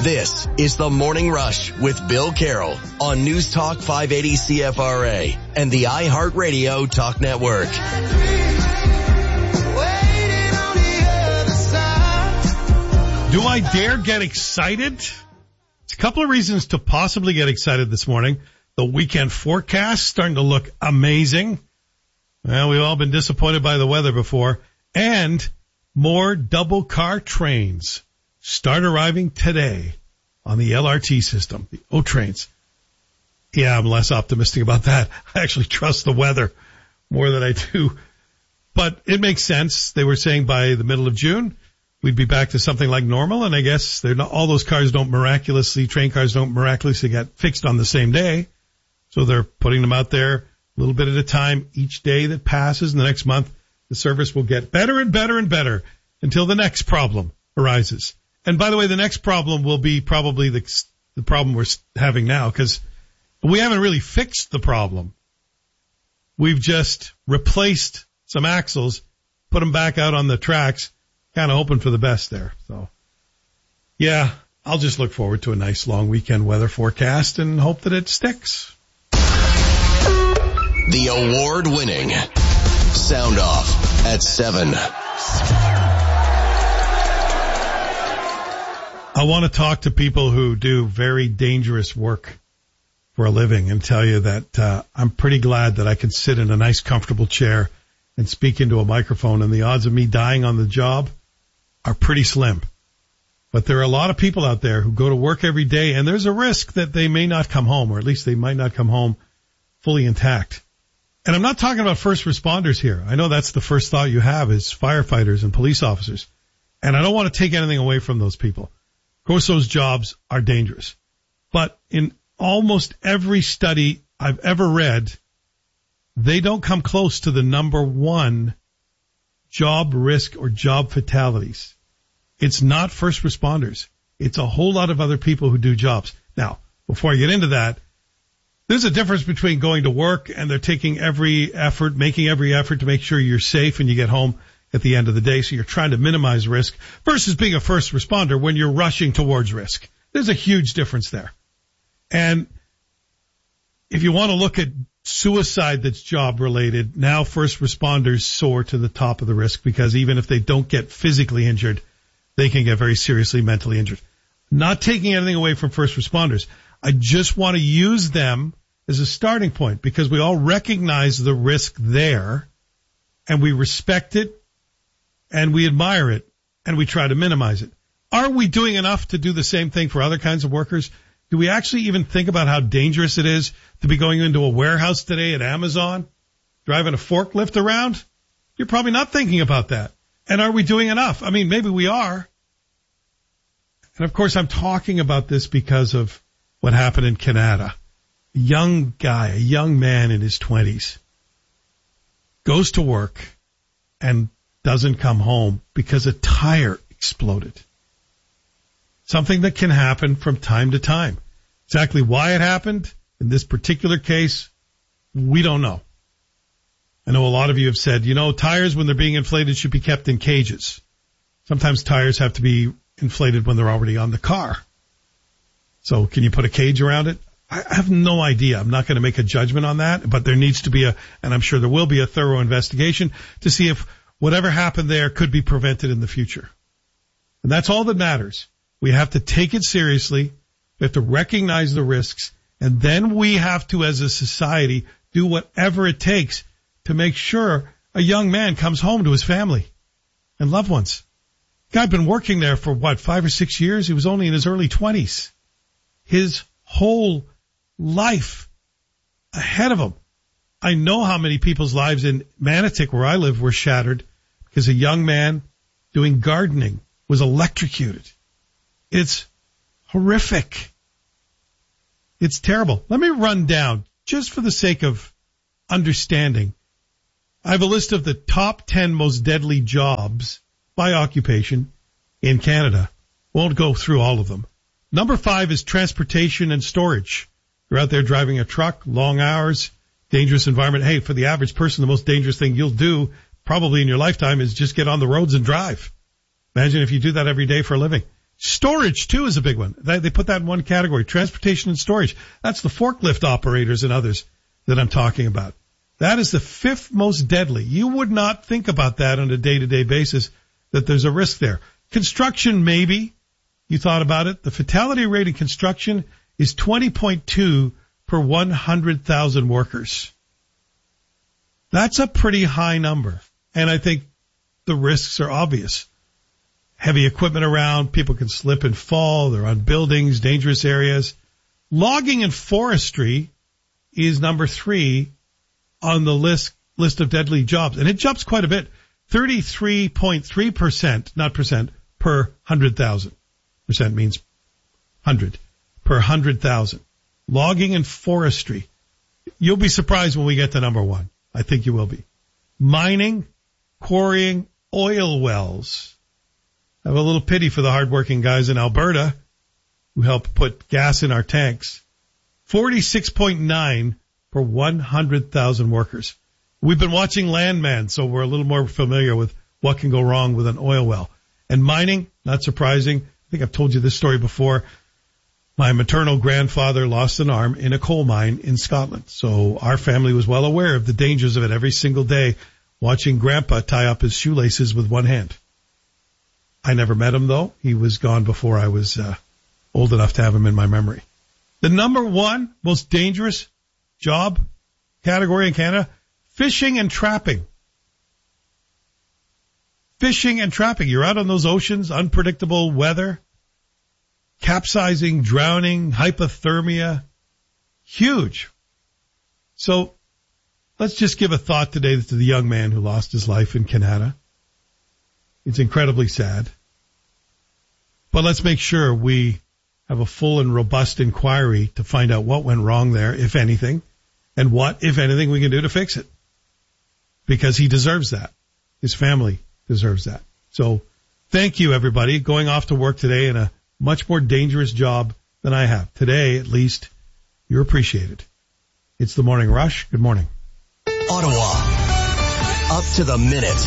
This is The Morning Rush with Bill Carroll on News Talk 580 CFRA and the iHeartRadio Talk Network. Do I dare get excited? It's a couple of reasons to possibly get excited this morning. The weekend forecast starting to look amazing. Well, we've all been disappointed by the weather before. And more double car trains start arriving today on the LRT system, the O trains. Yeah, I'm less optimistic about that. I actually trust the weather more than I do. But it makes sense. They were saying by the middle of June, we'd be back to something like normal. And I guess all those cars train cars don't miraculously get fixed on the same day. So they're putting them out there a little bit at a time. Each day that passes in the next month, the service will get better and better and better until the next problem arises. And by the way, the next problem will be probably the problem we're having now, because we haven't really fixed the problem. We've just replaced some axles, put them back out on the tracks, kind of hoping for the best there. So, yeah, I'll just look forward to a nice long weekend weather forecast and hope that it sticks. The award-winning Sound Off at 7. I want to talk to people who do very dangerous work for a living and tell you that I'm pretty glad that I can sit in a nice, comfortable chair and speak into a microphone, and the odds of me dying on the job are pretty slim. But there are a lot of people out there who go to work every day, and there's a risk that they may not come home, or at least they might not come home fully intact. And I'm not talking about first responders here. I know that's the first thought you have is firefighters and police officers. And I don't want to take anything away from those people. Of course, those jobs are dangerous. But in almost every study I've ever read, they don't come close to the number one job risk or job fatalities. It's not first responders. It's a whole lot of other people who do jobs. Now, before I get into that, there's a difference between going to work and they're making every effort to make sure you're safe and you get home at the end of the day, so you're trying to minimize risk, versus being a first responder when you're rushing towards risk. There's a huge difference there. And if you want to look at suicide that's job-related, now first responders soar to the top of the risk, because even if they don't get physically injured, they can get very seriously mentally injured. Not taking anything away from first responders. I just want to use them as a starting point, because we all recognize the risk there, and we respect it, and we admire it, and we try to minimize it. Are we doing enough to do the same thing for other kinds of workers? Do we actually even think about how dangerous it is to be going into a warehouse today at Amazon, driving a forklift around? You're probably not thinking about that. And are we doing enough? I mean, maybe we are. And of course, I'm talking about this because of what happened in Canada. A young guy, a young man in his 20s, goes to work and doesn't come home because a tire exploded. Something that can happen from time to time. Exactly why it happened in this particular case, we don't know. I know a lot of you have said, tires when they're being inflated should be kept in cages. Sometimes tires have to be inflated when they're already on the car. So can you put a cage around it? I have no idea. I'm not going to make a judgment on that, but there needs to be and I'm sure there will be a thorough investigation to see if whatever happened there could be prevented in the future. And that's all that matters. We have to take it seriously. We have to recognize the risks. And then we have to, as a society, do whatever it takes to make sure a young man comes home to his family and loved ones. Guy had been working there for 5 or 6 years? He was only in his early 20s. His whole life ahead of him. I know how many people's lives in Manotick, where I live, were shattered because a young man doing gardening was electrocuted. It's horrific. It's terrible. Let me run down, just for the sake of understanding. I have a list of the top 10 most deadly jobs by occupation in Canada. Won't go through all of them. Number 5 is transportation and storage. You're out there driving a truck, long hours, dangerous environment. Hey, for the average person, the most dangerous thing you'll do probably in your lifetime is just get on the roads and drive. Imagine if you do that every day for a living. Storage, too, is a big one. They put that in one category, transportation and storage. That's the forklift operators and others that I'm talking about. That is the 5th most deadly. You would not think about that on a day-to-day basis, that there's a risk there. Construction, maybe. You thought about it. The fatality rate in construction is 20.2 per 100,000 workers. That's a pretty high number. And I think the risks are obvious. Heavy equipment around, people can slip and fall, they're on buildings, dangerous areas. Logging and forestry is number 3 on the list of deadly jobs. And it jumps quite a bit. 33.3%, not percent, per 100,000. Percent means 100. Per 100,000. Logging and forestry. You'll be surprised when we get to number 1. I think you will be. Mining, quarrying, oil wells. I have a little pity for the hardworking guys in Alberta who help put gas in our tanks. 46.9 per 100,000 workers. We've been watching Landman, so we're a little more familiar with what can go wrong with an oil well. And mining, not surprising. I think I've told you this story before. My maternal grandfather lost an arm in a coal mine in Scotland. So our family was well aware of the dangers of it every single day, watching Grandpa tie up his shoelaces with one hand. I never met him, though. He was gone before I was old enough to have him in my memory. The number 1 most dangerous job category in Canada, fishing and trapping. Fishing and trapping. You're out on those oceans, unpredictable weather, capsizing, drowning, hypothermia. Huge. So let's just give a thought today to the young man who lost his life in Canada. It's incredibly sad. But let's make sure we have a full and robust inquiry to find out what went wrong there, if anything, and what, if anything, we can do to fix it. Because he deserves that. His family deserves that. So thank you, everybody, going off to work today in a much more dangerous job than I have. Today, at least, you're appreciated. It's the Morning Rush. Good morning. Ottawa, up to the minute.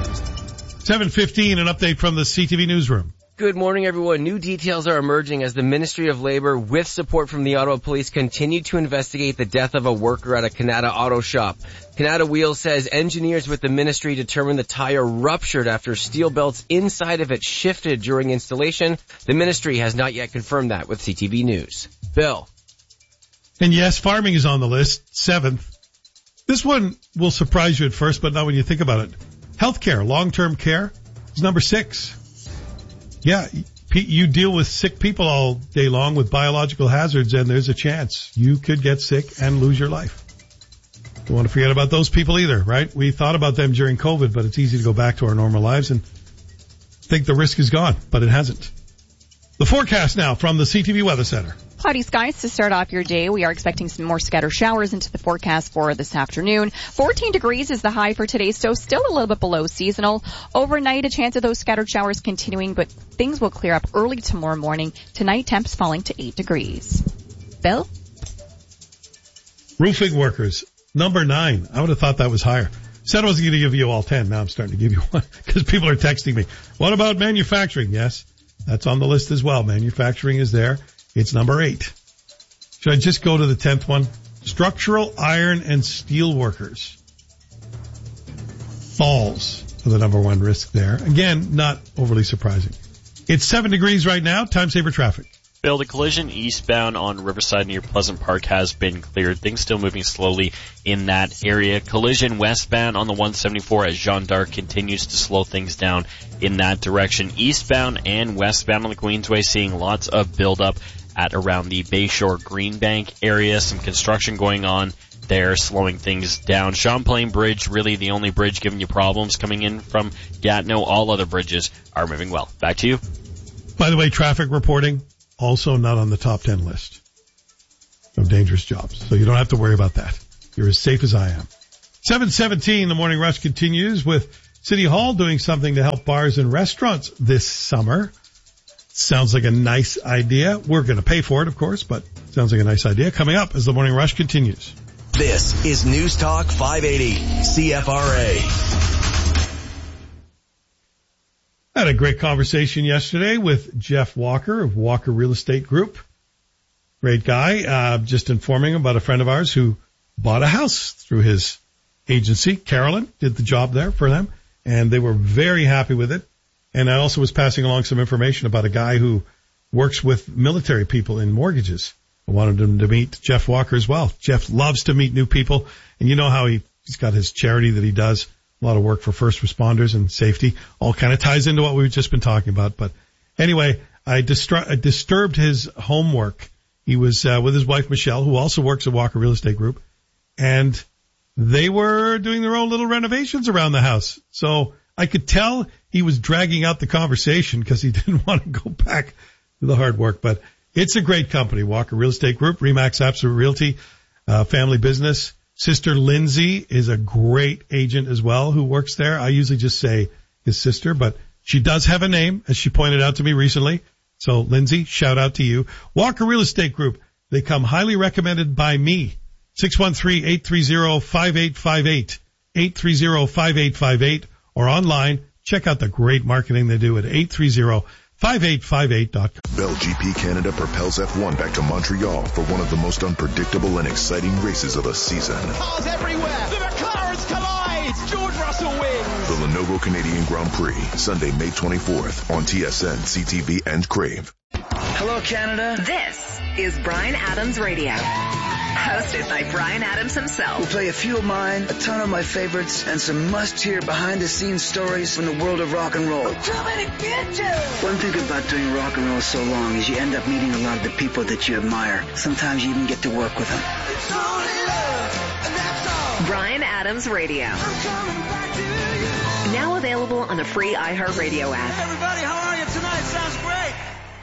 7:15, an update from the CTV newsroom. Good morning, everyone. New details are emerging as the Ministry of Labour, with support from the Ottawa Police, continue to investigate the death of a worker at a Canada auto shop. Canada Wheel says engineers with the ministry determined the tire ruptured after steel belts inside of it shifted during installation. The ministry has not yet confirmed that with CTV News. Bill. And yes, farming is on the list, 7th. This one will surprise you at first, but not when you think about it. Healthcare, long-term care, is number 6. Yeah, you deal with sick people all day long with biological hazards, and there's a chance you could get sick and lose your life. Don't want to forget about those people either, right? We thought about them during COVID, but it's easy to go back to our normal lives and think the risk is gone, but it hasn't. The forecast now from the CTV Weather Center. Cloudy skies to start off your day. We are expecting some more scattered showers into the forecast for this afternoon. 14 degrees is the high for today, so still a little bit below seasonal. Overnight, a chance of those scattered showers continuing, but things will clear up early tomorrow morning. Tonight, temps falling to 8 degrees. Bill? Roofing workers, number 9. I would have thought that was higher. Said I wasn't going to give you all 10. Now I'm starting to give you one because people are texting me. What about manufacturing? Yes, that's on the list as well. Manufacturing is there. It's number 8. Should I just go to the 10th one? Structural, iron, and steel workers. Falls for the number 1 risk there. Again, not overly surprising. It's 7 degrees right now. Time saver traffic. Bill, the collision eastbound on Riverside near Pleasant Park has been cleared. Things still moving slowly in that area. Collision westbound on the 174 at Jeanne d'Arc continues to slow things down in that direction. Eastbound and westbound on the Queensway seeing lots of buildup at around the Bayshore Greenbank area. Some construction going on there, slowing things down. Champlain Bridge, really the only bridge giving you problems coming in from Gatineau. All other bridges are moving well. Back to you. By the way, traffic reporting, also not on the top 10 list of dangerous jobs. So you don't have to worry about that. You're as safe as I am. 7:17, the Morning Rush continues with City Hall doing something to help bars and restaurants this summer. Sounds like a nice idea. We're going to pay for it, of course, but sounds like a nice idea. Coming up as the Morning Rush continues. This is News Talk 580 CFRA. had a great conversation yesterday with Jeff Walker of Walker Real Estate Group. Great guy. Just informing him about a friend of ours who bought a house through his agency. Carolyn did the job there for them, and they were very happy with it. And I also was passing along some information about a guy who works with military people in mortgages. I wanted him to meet Jeff Walker as well. Jeff loves to meet new people, and you know how he's got his charity that he does, a lot of work for first responders and safety. All kind of ties into what we've just been talking about. But anyway, I disturbed his homework. He was with his wife, Michelle, who also works at Walker Real Estate Group, and they were doing their own little renovations around the house. So I could tell he was dragging out the conversation because he didn't want to go back to the hard work. But it's a great company, Walker Real Estate Group, Remax Absolute Realty, family business. Sister Lindsay is a great agent as well who works there. I usually just say his sister, but she does have a name, as she pointed out to me recently. So, Lindsay, shout out to you. Walker Real Estate Group, they come highly recommended by me. 613-830-5858, 830-5858, or online. Check out the great marketing they do at 830-5858.com. Bell GP Canada propels F1 back to Montreal for one of the most unpredictable and exciting races of the season. Cars everywhere! The McLarens collide! George Russell wins! The Lenovo Canadian Grand Prix, Sunday, May 24th on TSN, CTV, and Crave. Hello, Canada. This is Bryan Adams Radio. Hosted by Bryan Adams himself. We'll play a few of mine, a ton of my favorites, and some must-hear behind-the-scenes stories from the world of rock and roll. Too many bitches! One thing about doing rock and roll so long is you end up meeting a lot of the people that you admire. Sometimes you even get to work with them. It's only love, and that's all. Bryan Adams Radio. I'm coming back to you. Now available on the free iHeartRadio app. Hey everybody, how are you tonight? Sounds great.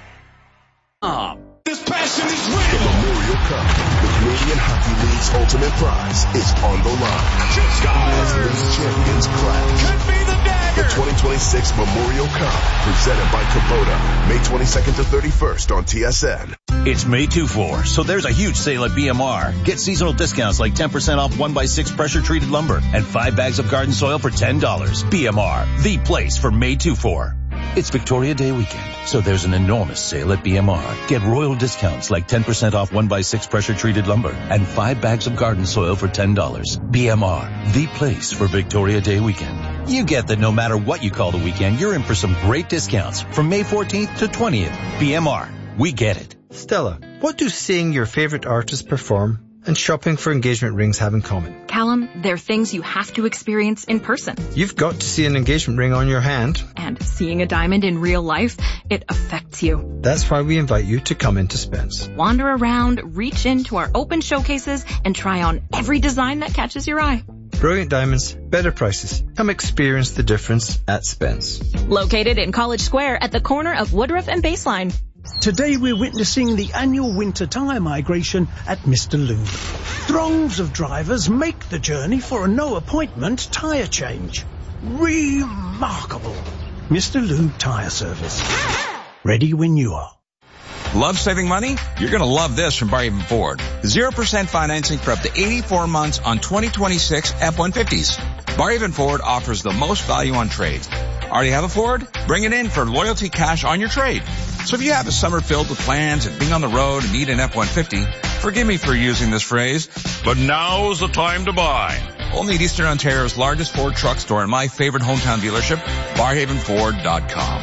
This passion is The real. Memorial Cup, the Canadian Hockey League's ultimate prize, is on the line. As league champions clash. Could be the dagger. The 2026 Memorial Cup, presented by Kubota, May 22nd to 31st on TSN. It's May 2-4, so there's a huge sale at BMR. Get seasonal discounts like 10% off 1x6 pressure-treated lumber and 5 bags of garden soil for $10. BMR, the place for May 2-4. It's Victoria Day weekend, so there's an enormous sale at BMR. Get royal discounts like 10% off 1x6 pressure-treated lumber and 5 bags of garden soil for $10. BMR, the place for Victoria Day weekend. You get that no matter what you call the weekend, you're in for some great discounts from May 14th to 20th. BMR, we get it. Stella, what do seeing your favorite artist perform and shopping for engagement rings have in common? Callum, they're things you have to experience in person. You've got to see an engagement ring on your hand. And seeing a diamond in real life, it affects you. That's why we invite you to come into Spence. Wander around, reach into our open showcases, and try on every design that catches your eye. Brilliant diamonds, better prices. Come experience the difference at Spence. Located in College Square at the corner of Woodruff and Baseline. Today we're witnessing the annual winter tyre migration at Mr. Lube. Throngs of drivers make the journey for a no-appointment tyre change. Remarkable. Mr. Lube Tyre Service. Ready when you are. Love saving money? You're going to love this from Barhaven Ford. 0% financing for up to 84 months on 2026 F-150s. Barhaven Ford offers the most value on trades. Already have a Ford? Bring it in for loyalty cash on your trade. So if you have a summer filled with plans and being on the road and need an F-150, forgive me for using this phrase, but now's the time to buy. Only at Eastern Ontario's largest Ford truck store and my favorite hometown dealership, BarhavenFord.com.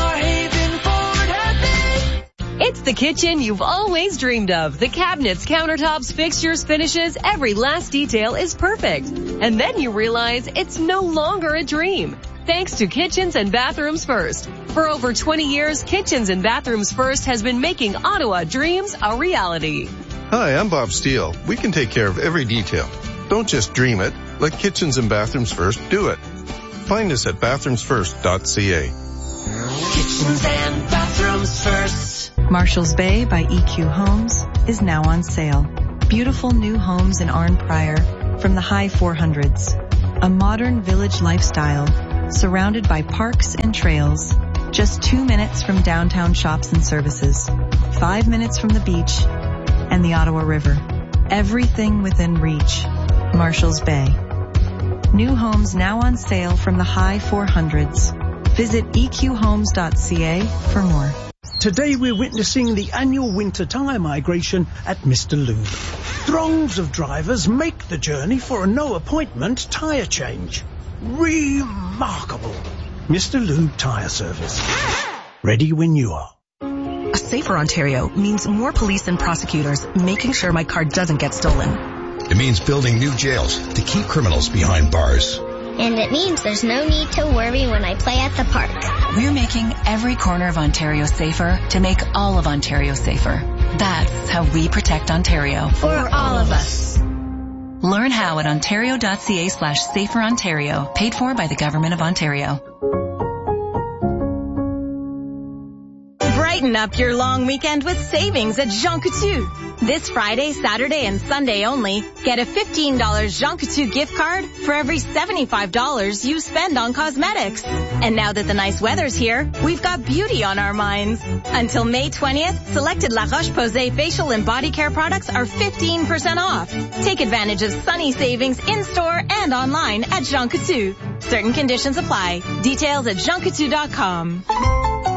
It's the kitchen you've always dreamed of. The cabinets, countertops, fixtures, finishes, every last detail is perfect. And then you realize it's no longer a dream. Thanks to Kitchens and Bathrooms First. For over 20 years, Kitchens and Bathrooms First has been making Ottawa dreams a reality. Hi, I'm Bob Steele. We can take care of every detail. Don't just dream it. Let Kitchens and Bathrooms First do it. Find us at bathroomsfirst.ca. Kitchens and Bathrooms First. Marshall's Bay by EQ Homes is now on sale. Beautiful new homes in Arnprior from the high 400s. A modern village lifestyle surrounded by parks and trails. Just 2 minutes from downtown shops and services. 5 minutes from the beach and the Ottawa River. Everything within reach. Marshall's Bay. New homes now on sale from the high 400s. Visit eqhomes.ca for more. Today we're witnessing the annual winter tyre migration at Mr. Lube. Throngs of drivers make the journey for a no-appointment tyre change. Remarkable. Mr. Lube Tyre Service. Ready when you are. A safer Ontario means more police and prosecutors making sure my car doesn't get stolen. It means building new jails to keep criminals behind bars. And it means there's no need to worry when I play at the park. We're making every corner of Ontario safer to make all of Ontario safer. That's how we protect Ontario. For all of us. Learn how at ontario.ca/saferontario. Paid for by the Government of Ontario. Brighten up your long weekend with savings at Jean Coutu. This Friday, Saturday, and Sunday only, get a $15 Jean Coutu gift card for every $75 you spend on cosmetics. And now that the nice weather's here, we've got beauty on our minds. Until May 20th, selected La Roche-Posay facial and body care products are 15% off. Take advantage of sunny savings in-store and online at Jean Coutu. Certain conditions apply. Details at jeancoutu.com.